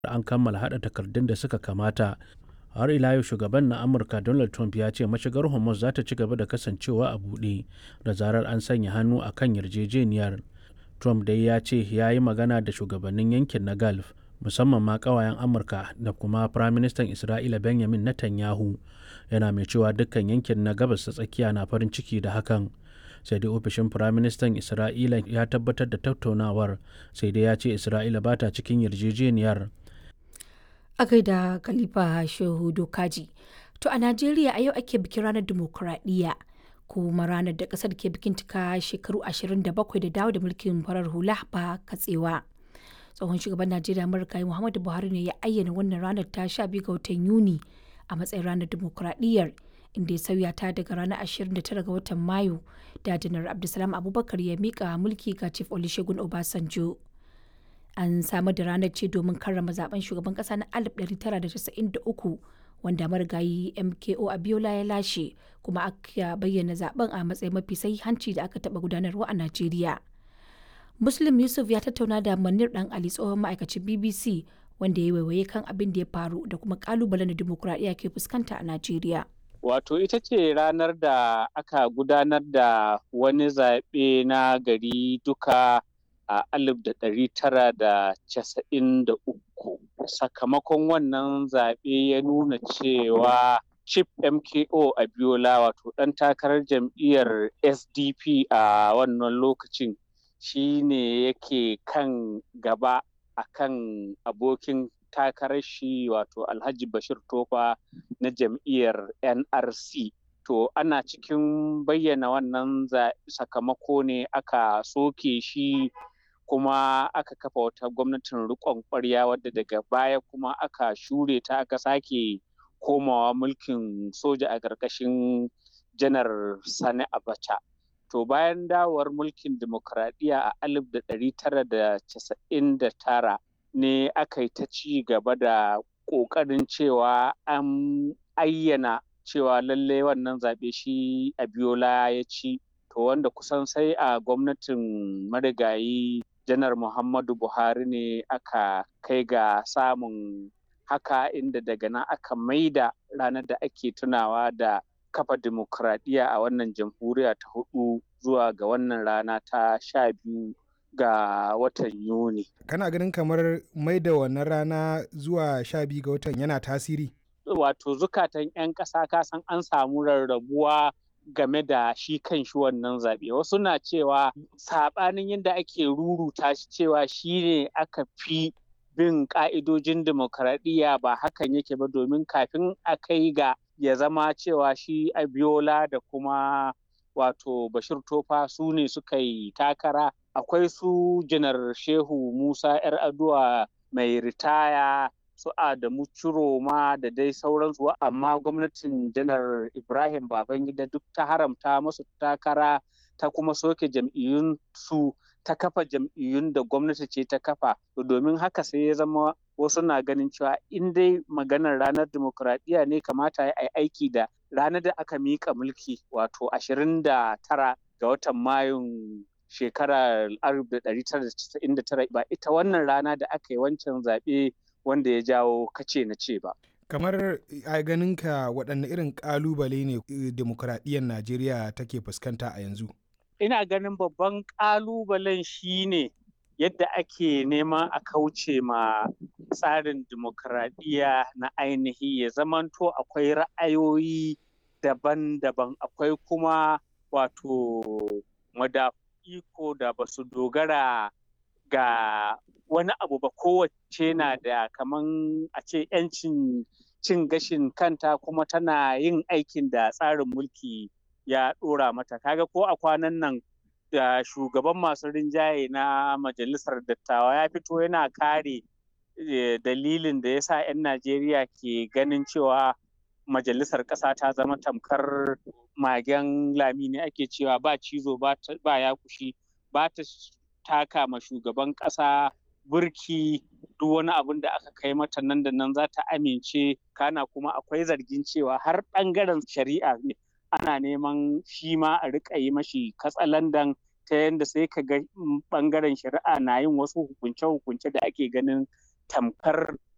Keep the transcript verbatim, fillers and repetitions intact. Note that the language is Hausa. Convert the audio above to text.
an kammala haɗa takardun da suka kamata. Har ila yau shugaban na Amurka Donald Trump ya ce mashigar Hormuz za ta ci gaba da kasancewa a buɗe da zarar an sanya hannu a kan yarjejeniyar. Trump dai ya ce ya yi magana da shugabannin yankin na Gulf, musamman ma ƙawayen Amurka da kuma Firaministan Isra'ila Benjamin Netanyahu, yana mai cewa dukkan yankin na Gabas ta Tsakiya na farin ciki da hakan. Sai dai ofishin Firaministan Isra'ila ya tabbatar da tattaunawar, sai dai ya ce Isra'ila ba ta cikin yarjejeniyar. A gaida Khalifa Shehu Dokaji. To a Najeriya a yau ake bikin ranar dimokuraɗiyya, kuma ranar da ƙasar ke bikin cika shekaru ashirin da bakwai da dawo da mulkin farar hula ba katsewa. Tsohon shugaban Najeriya Marigayi Muhammadu Buhari ne ya ayyana wannan ranar ta sha biyu ga watan Yuni a matsayin ranar dimokuraɗiyyar, inda ya sauya ta daga ranar ashirin da tara ga watan Mayu da Janar Abdulsalam Abubakar ya miƙa mulki ga Chief Olusegun Obasanjo. An samar da ranar ce domin karrama zaben shugaban kasa na alif ɗari tara da casa'in da uku wanda marigayi M K O Abiola ya lashe, kuma aka bayyana zaben a matsayin mafi sahihanci da aka taɓa gudanarwa a Najeriya. Muslim Yusuf ya tattauna da Manir Dan Ali, tsohon ma'aikacin B B C, wanda ya waiwaye kan abin da ya faru da kuma kalubalen da dimokuraɗiyya ke fuskanta a Najeriya. Wato ita ce ranar da aka gudanar da wani zaɓe na gari duka a alif da ɗari tara da casa'in da uku. Sakamakon wannan zaɓe ya nuna cewa Chief M K O Abiola, wato ɗan takarar jam'iyyar S D P a wannan lokacin, shi ne yake kan gaba a kan abokin takarar shi, wato Alhaji Bashir Tofa na jam'iyyar N R C. To ana cikin bayyana wannan sakamako ne aka soke shi, kuma aka kafa wata gwamnatin riƙon ƙwarya wadda daga baya kuma aka shure ta aka sake komawa mulkin soja a ƙarƙashin janar Sani Abacha. To bayan dawowar mulkin dimokuraɗiyya a alif da ɗari tara da casa'in da tara ne aka yi ta ci gaba da ƙoƙarin cewa an ayyana cewa lallai wannan zaɓe shi Abiola ya ci. To wanda kusan sai a gwamnatin marigayi janar Muhammadu Buhari ne aka kai ga samun haka, inda daga nan aka maida ranar da ake tunawa da kafa dimokuraɗiyya a wannan jamhuriya ta hudu zuwa ga wannan rana ta sha biyu ga watan Yuni. Kana ganin kamar maida wannan rana zuwa sha biyu ga watan yana tasiri? Wato zukatan 'yan ƙasa kasan an samu rarrabuwa game da shi kan shi wannan zaɓe. Wasu na cewa saɓanin yadda ake ruruta shi cewa shi ne aka fi bin ƙa'idojin dimokuraɗiyya, ba hakan yake ba, domin kafin a kai ga ya zama cewa shi Abiola da kuma wato Bashir Tofa su ne suka yi takara. Akwai su Janar Shehu Musa 'yar Aduwa mai ritaya, su Adamu Ciroma da dai sauransu, amma gwamnatin Janar Ibrahim Babangida duk ta haramta masu takara, ta kuma soke jam'iyyun su, ta kafa jam'iyyun da gwamnati ce ta kafa. Domin haka sai ya zama wasu na ganin cewa in dai maganar ranar dimokuraɗiyya ne, kamata ya yi aiki da ranar da aka miƙa mulki, wato ashirin da tara ga watan Mayun shekarar alif da ɗari tara da casa'in da tara, ba ita wannan rana da aka yi wancan zaɓe wanda ya jawo kace na ce ba. Kamar a ganinka waɗanne irin ƙalubale ne dimokuraɗiyyar Najeriya take fuskanta a yanzu? Ina ganin babban ƙalubalen shi ne yadda ake neman a kauce ma tsarin dimokuraɗiyya na ainihi, ya zamanto akwai ra'ayoyi daban-daban, akwai kuma wato madafu iko da ba su dogara ga wani abu ba, kowace na da kaman a ce 'yancin cin gashin kanta, kuma tana yin aikin da tsarin mulki ya ɗora mata. Kaga ko a kwanan nan da shugaban masu rinjaye na majalisar dattawa ya fito yana kare dalilin da ya sa 'yan Najeriya ke ganin cewa majalisar ƙasa ta zama tamkar magen lami ne ake cewa, ba cizo ba ya kushi, ba ta taka ma shugaban ƙasa burki, duk wani abin da aka kai mata nan da nan za ta amince. Kana kuma akwai zargin cewa har ɓangaren shari'a ne ana neman shi ma a riƙa yi mashi katsalandan, ta yadda sai ka ga ɓangaren shari'a na yin wasu hukunce-hukunce da ake ganin tamkar